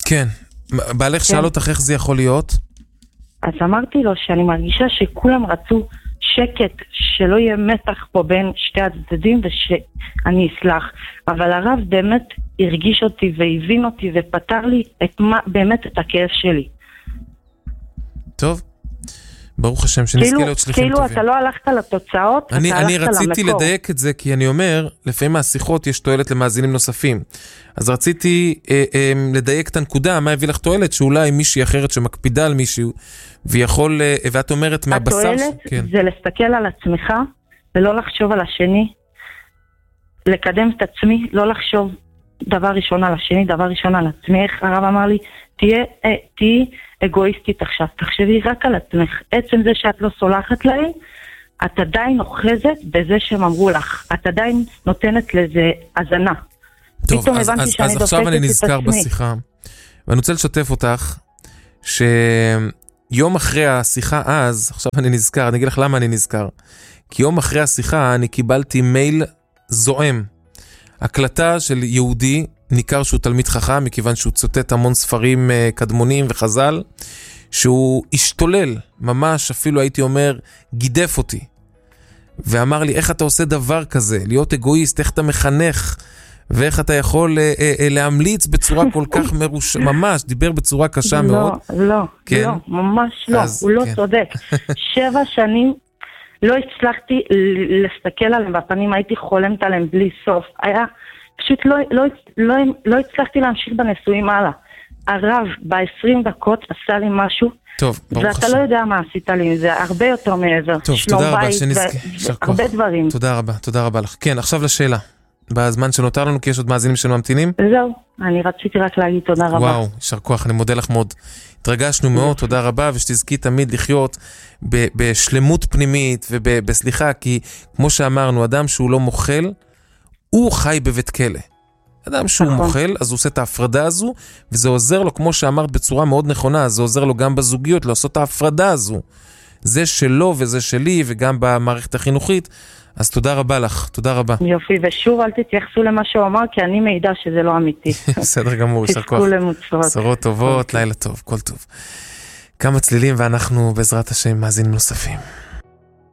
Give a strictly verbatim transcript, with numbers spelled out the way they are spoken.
כן. בעלך שאל אותך איך זה יכול להיות? אז אמרתי לו שאני מרגישה שכולם רצו שקט, שלא יהיה מתח פה בין שתי הצדדים ושאני אסלח. אבל הרב באמת הרגיש אותי והבין אותי ופתר לי את מה, באמת את הכאב שלי. טוב. ברוך השם שנזכה להיות שליחים כאילו טובים. כאילו אתה לא הלכת לתוצאות, אני, אתה אני הלכת למקור. רציתי לדייק את זה, כי אני אומר, לפעמים מהשיחות יש תועלת למאזינים נוספים. אז רציתי אה, אה, לדייק את הנקודה, מה הביא לך תועלת, שאולי מישהי אחרת שמקפידה על מישהו, ויכול, אה, ואת אומרת מהבשר... התועלת כן. זה להסתכל על עצמך, ולא לחשוב על השני, לקדם את עצמי, לא לחשוב דבר ראשון על השני, דבר ראשון על עצמי. איך הרב אמר לי, תהיה, אה, תהיה אגואיסטית עכשיו, תחשבי רק על עצמך. עצם זה שאת לא סולחת להם, את עדיין אוחזת בזה שהם אמרו לך. את עדיין נותנת לזה הזנה. טוב, אז, אז, אז עכשיו אני נזכר בשיחה, ואני רוצה לשתף אותך, שיום אחרי השיחה אז, עכשיו אני נזכר, אני אגיד לך למה אני נזכר. כי יום אחרי השיחה אני קיבלתי מייל זועם. הקלטה של יהודי, ניכר שהוא תלמיד חכם, מכיוון שהוא צוטט המון ספרים קדמונים וחז"ל, שהוא השתולל, ממש אפילו הייתי אומר, גידף אותי. ואמר לי, איך אתה עושה דבר כזה? להיות אגואיסט, איך אתה מחנך? ואיך אתה יכול אה, אה, להמליץ בצורה כל כך מרוש... ממש, דיבר בצורה קשה לא, מאוד. לא, לא, כן? לא, ממש לא, אז, הוא לא כן. צודק. שבע שנים לא הצלחתי להסתכל עליהם בפנים, הייתי חולמת עליהם בלי סוף. היה, פשוט לא, לא, לא, לא הצלחתי להמשיך בנישואים הלאה. הרב ב-עשרים דקות עשה לי משהו, טוב, ברוך ואתה השם. לא יודע מה עשית לי, זה הרבה יותר מעבר. טוב, תודה רבה, שנזכה. הרבה דברים. תודה רבה, תודה רבה לך. כן, עכשיו לשאלה. בזמן שנותר לנו, כי יש עוד מאזינים שממתינים. זהו, אני רציתי רק להגיד תודה רבה. וואו, יישר כוח, אני מודה לך מאוד. התרגשנו מאוד, תודה רבה, ושתזכי תמיד לחיות ב- בשלמות פנימית ובסליחה, כי כמו שאמרנו, אדם שהוא לא מוכל, הוא חי בבית כלא. אדם שהוא נכון. מוכל, אז הוא עושה את ההפרדה הזו, וזה עוזר לו, כמו שאמרת בצורה מאוד נכונה, זה עוזר לו גם בזוגיות, לעשות את ההפרדה הזו. זה שלו וזה שלי, וגם במערכת החינוכית. אז תודה רבה לך, תודה רבה. יופי, ושוב אל תתייחסו למה שהוא אמר, כי אני מעידה שזה לא אמיתי. בסדר גמור, יישר כוח. תזכו למוצרות. בשורות טובות, לילה טוב, כל טוב. כמה צלילים ואנחנו בעזרת השם מאזינים נוספים.